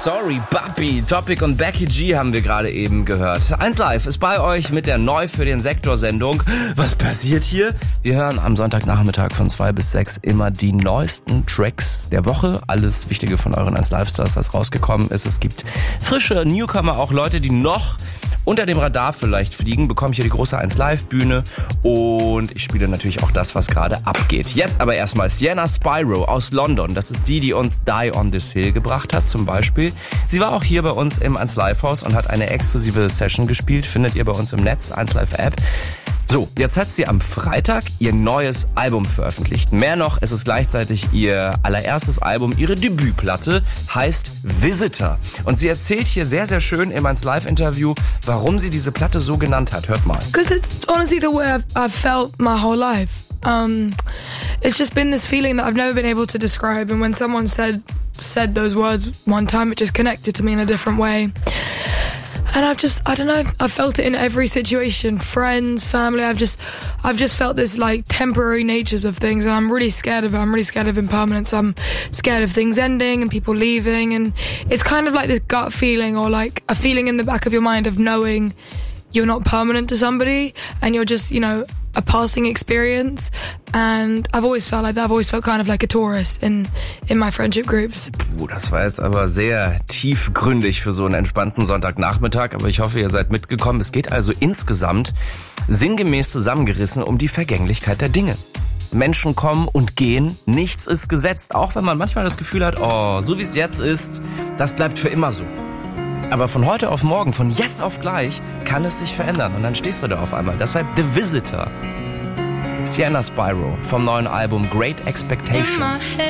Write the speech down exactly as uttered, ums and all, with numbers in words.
Sorry, Papi, Topic und Becky G haben wir gerade eben gehört. eins Live ist bei euch mit der Neu für den Sektor-Sendung. Was passiert hier? Wir hören am Sonntagnachmittag von zwei bis sechs immer die neuesten Tracks der Woche. Alles Wichtige von euren eins Live-Stars, das rausgekommen ist. Es gibt frische Newcomer, auch Leute, die noch unter dem Radar vielleicht fliegen, bekomme ich hier die große eins Live Bühne und ich spiele natürlich auch das, was gerade abgeht. Jetzt aber erstmal Sienna Spyro aus London. Das ist die, die uns Die on This Hill gebracht hat zum Beispiel. Sie war auch hier bei uns im eins Live Haus und hat eine exklusive Session gespielt. Findet ihr bei uns im Netz, eins Live App. So, jetzt hat sie am Freitag ihr neues Album veröffentlicht. Mehr noch, es ist gleichzeitig ihr allererstes Album, ihre Debütplatte, heißt Visitor. Und sie erzählt hier sehr, sehr schön im eins Live Interview, warum sie diese Platte so genannt hat. Hört mal. Because it's honestly the way I've, I've felt my whole life. Um, it's just been this feeling that I've never been able to describe. And when someone said said those words one time, it just connected to me in a different way. And I've just, I don't know, I've felt it in every situation, friends, family, I've just, I've just felt this like temporary natures of things and I'm really scared of it, I'm really scared of impermanence, I'm scared of things ending and people leaving and it's kind of like this gut feeling or like a feeling in the back of your mind of knowing you're not permanent to somebody and you're just, you know, a passing experience and I've always felt like that. I've always felt kind of like a tourist in in my friendship groups. Puh, das war jetzt aber sehr tiefgründig für so einen entspannten Sonntagnachmittag, aber ich hoffe, ihr seid mitgekommen. Es geht also insgesamt sinngemäß zusammengerissen um die Vergänglichkeit der Dinge. Menschen kommen und gehen, nichts ist gesetzt, auch wenn man manchmal das Gefühl hat, oh, so wie es jetzt ist, das bleibt für immer so. Aber von heute auf morgen, von jetzt auf gleich, kann es sich verändern. Und dann stehst du da auf einmal. Deshalb The Visitor. Sienna Spyro vom neuen Album Great Expectation.